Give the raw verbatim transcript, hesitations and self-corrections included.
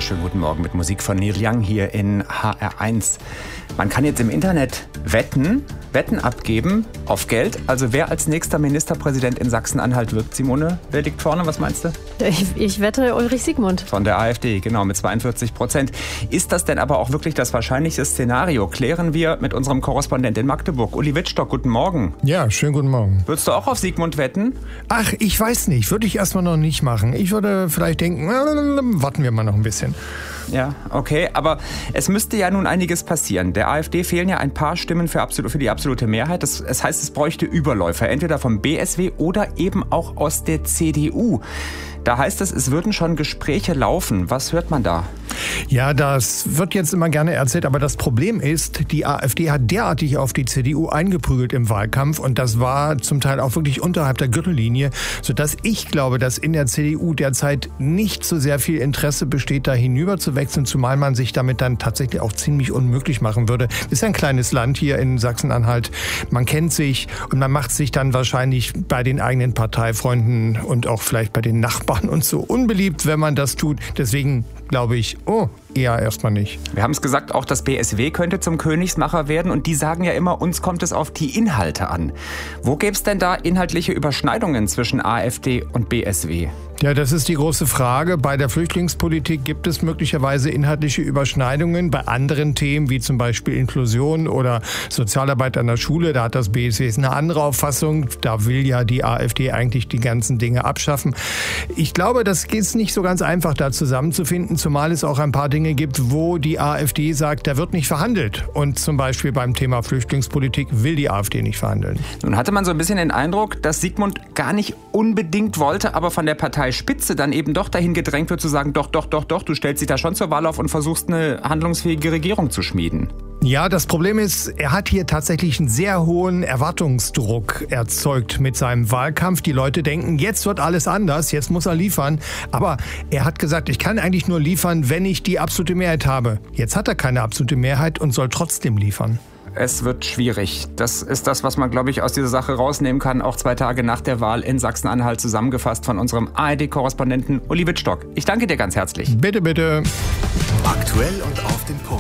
schönen guten Morgen mit Musik von Neil Young hier in H R eins. Man kann jetzt im Internet wetten, Wetten abgeben auf Geld. Also wer als nächster Ministerpräsident in Sachsen-Anhalt wird. Simone, wer liegt vorne? Was meinst du? Ich, ich wette Ulrich Siegmund. Von der AfD, genau, mit zweiundvierzig Prozent. Ist das denn aber auch wirklich das wahrscheinlichste Szenario? Klären wir mit unserem Korrespondent in Magdeburg, Uli Wittstock. Guten Morgen. Ja, schönen guten Morgen. Würdest du auch auf Siegmund wetten? Ach, ich weiß nicht. Würde ich erstmal noch nicht machen. Ich würde vielleicht denken, äh, warten wir mal noch ein bisschen. Ja, okay, aber es müsste ja nun einiges passieren. Der AfD fehlen ja ein paar Stimmen für, absolut, für die absolute Mehrheit. Das, das heißt, es bräuchte Überläufer, entweder vom B S W oder eben auch aus der C D U. Da heißt es, es würden schon Gespräche laufen. Was hört man da? Ja, das wird jetzt immer gerne erzählt, aber das Problem ist, die AfD hat derartig auf die C D U eingeprügelt im Wahlkampf und das war zum Teil auch wirklich unterhalb der Gürtellinie, sodass ich glaube, dass in der C D U derzeit nicht so sehr viel Interesse besteht, da hinüber zu wechseln, zumal man sich damit dann tatsächlich auch ziemlich unmöglich machen würde. Es ist ein kleines Land hier in Sachsen-Anhalt, man kennt sich und man macht sich dann wahrscheinlich bei den eigenen Parteifreunden und auch vielleicht bei den Nachbarn und so unbeliebt, wenn man das tut. Deswegen glaube ich, oh, eher erstmal nicht. Wir haben es gesagt, auch das B S W könnte zum Königsmacher werden und die sagen ja immer, uns kommt es auf die Inhalte an. Wo gäbe es denn da inhaltliche Überschneidungen zwischen AfD und B S W? Ja, das ist die große Frage. Bei der Flüchtlingspolitik gibt es möglicherweise inhaltliche Überschneidungen. Bei anderen Themen, wie zum Beispiel Inklusion oder Sozialarbeit an der Schule, da hat das B S W eine andere Auffassung. Da will ja die AfD eigentlich die ganzen Dinge abschaffen. Ich glaube, das ist nicht so ganz einfach, da zusammenzufinden, zumal es auch ein paar Dinge gibt, wo die AfD sagt, da wird nicht verhandelt. Und zum Beispiel beim Thema Flüchtlingspolitik will die AfD nicht verhandeln. Nun hatte man so ein bisschen den Eindruck, dass Siegmund gar nicht unbedingt wollte, aber von der Parteispitze dann eben doch dahin gedrängt wird, zu sagen, doch, doch, doch, doch, du stellst dich da schon zur Wahl auf und versuchst eine handlungsfähige Regierung zu schmieden. Ja, das Problem ist, er hat hier tatsächlich einen sehr hohen Erwartungsdruck erzeugt mit seinem Wahlkampf. Die Leute denken, jetzt wird alles anders, jetzt muss er liefern. Aber er hat gesagt, ich kann eigentlich nur liefern, wenn ich die absolute Mehrheit habe. Jetzt hat er keine absolute Mehrheit und soll trotzdem liefern. Es wird schwierig. Das ist das, was man, glaube ich, aus dieser Sache rausnehmen kann. Auch zwei Tage nach der Wahl in Sachsen-Anhalt, zusammengefasst von unserem A R D-Korrespondenten Uli Wittstock. Ich danke dir ganz herzlich. Bitte, bitte. Aktuell und auf den Punkt.